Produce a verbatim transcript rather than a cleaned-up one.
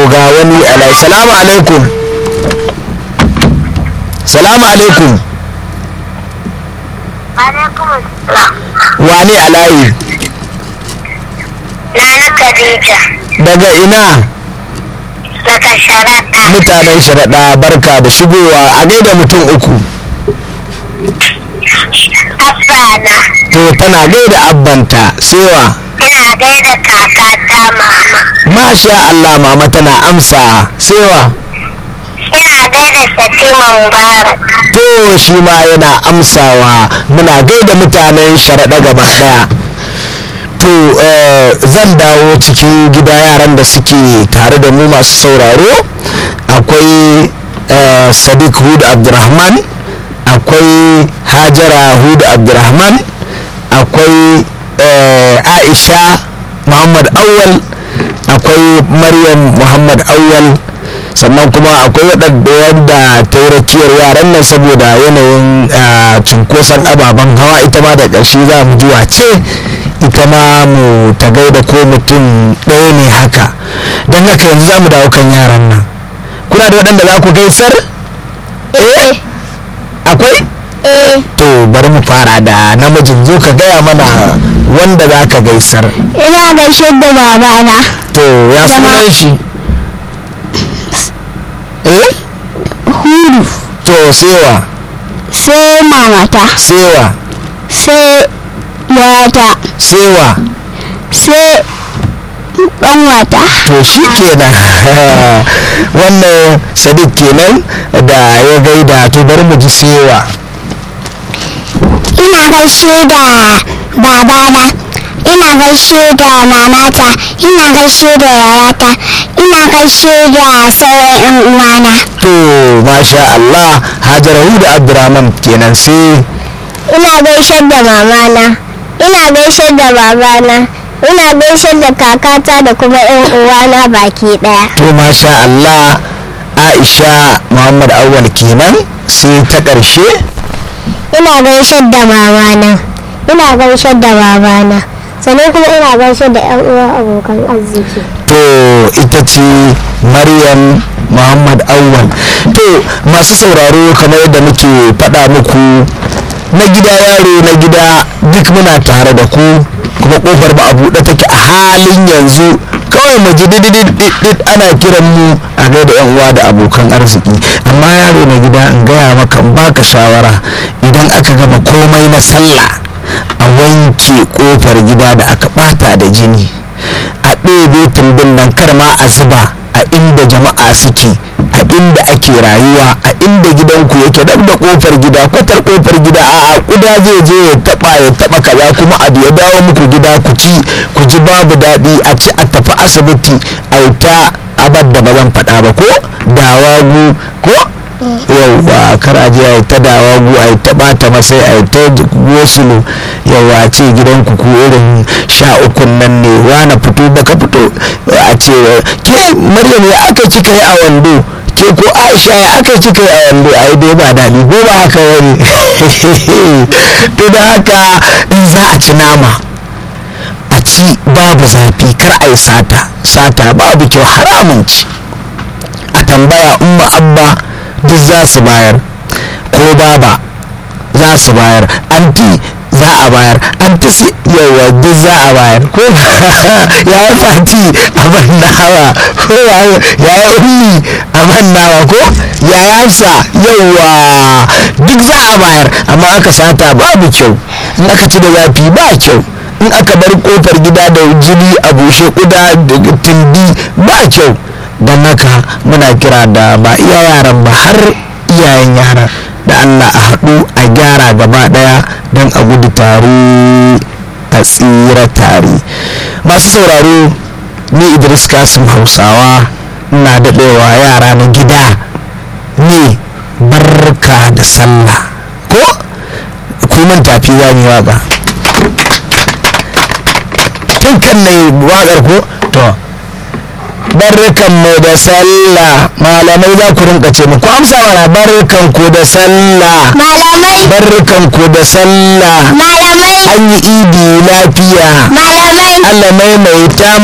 ga wani alai. Salamu alaikum. Salamu alaikum. Alaikum assalam. Wane alayi? Nana Khadija. Daga ina? Daga Sharaɗa. Mutanen Sharaɗa, barka da shigowa. A gaida mutum uku. Abbana. To tana gaida abbanta sewa. Ina gaida kakata mama. Masha Allah, mama tana amsa sewa. Ina gaida Shatima Mubarak. To shi ma yana amsawa. Muna gaida mutanen Sharaɗa gaba daya. To zan dawo cikin gida yaran da suke tare da mu masu sauraro. Akwai Sadiq Hudu Abdurrahman, akwai Hajara Hudu Abdurrahman, akwai Aisha Muhammad Awwal, akwai Maryam Muhammad Awwal, sannan kuma akwai wadda ta yi rakiyar yaran nan saboda yanayin cunkoson ababen hawa. Ita ma da ƙarshe za mu ji wace ita ma mu ta gaida ko mutum ɗaya ne haka. Don haka yanzu za mu dawo kan yaran nan. Kuna da waɗanda za ku gaisar? Eh akwai? Eh. To bari mu fara da namijin. Zo ka gaya mana wanda za ka gaisar. Ina gaishe da babana. To ya sunan shi? Eh? Hudu. To sewa? Sai mamata. Sewa? Sai yata. Sewa? Sai ɗanwata. To shi kenan. Wannan Sadiq kenan da ya gaida. To bari mu ji sewa. Ina gaishe da babana. Ina gaishe da mamata. Ina gaishe da yayata. Ina gaishe da sauran 'yan uwana. To masha Allah, Hajara Hudu Abdurrahman kenan. Sai Ina gaishe da mamana. Ina gaishe da babana. Ina gaishe da kakata da kuma 'yan uwana baki daya. to masha Allah, Aisha Muhammad Awwal kenan. Sai ta ƙarshe. Ina gaishe da mamana. Ina gaishe da babana. Sannan kuma ina gaishe da 'yan uwa abokan arziki. To ita ce Maryam Muhammad Awwal. To masu sauraro, kamar yadda muke faɗa muku, na gida yaro na gida duk muna tare da ku, kuma kofar ba a buɗe take a halin yanzu. Kawai mu ji didididid ana kiran mu a gaida yan uwa da abokan arziki. Amma yaro na gida, in gaya maka, in baka shawara, idan aka gama komai na sallah, a wanke kofar gida da aka bata da jini, a ɗebe tumbin nan, kar ma a zuba a inda jama'a suke, a inda ake rayuwa, a inda gidanku yake, dab da kofar gida, kwatar kofar gida. A kuda zai je ya taba ya taba kaza, kuma abu ya dawo muku gida ku ci ku ji babu daɗi, a ci a tafi asibiti a yi ta abar da ba zan faɗa ba, ko dawagu ko yauwa, kar a je a yi ta dawagu, a yi ta bata masai, a yi ta gosulo. Yauwa, ce gidanku ku irin sha ukun nan ne, wana fito baka fito, a ce ke Maryam ya aka kika yi a wando, ke ko Aisha ya aka kika yi a wando, a yi dai ba daɗi ko ba haka wani. To da haka, in za a ci nama, a ci babu zafi, kar a yi sata. Sata babu kyau, haramun ci. A tambaya umma abba duk za su bayar, ko baba za su bayar, anti za a bayar, anti si yawa duk za a bayar, ko ya yi fati a bannawa, ko ya yi ummi a bannawa, ko ya yi hafsa yawa duk za a bayar. Amma aka sata babu kyau, in aka ci da zafi ba kyau, in aka bar kofar gida da jini a bushe, kuda da tundi ba kyau. Don haka muna kira da ba iya yaran ba, har iyayen yaran, da Allah a haɗu a gyara gaba ɗaya don a gudu tare a tsira tare. Masu sauraro, ni Idris Kasim Hausawa, ina daɗewa yara na gida ne barka da sallah. Ko ku man tafi za mu yi waƙa tun kan na yi waƙar ko to. Barkan mu da sallah, malamai za ku rinka ce mu, ku amsa mana. Barkan ku da sallah Malamai. barkan ku da sallah, Malamai. an yi idi lafiya, Malamai. Allah maimaita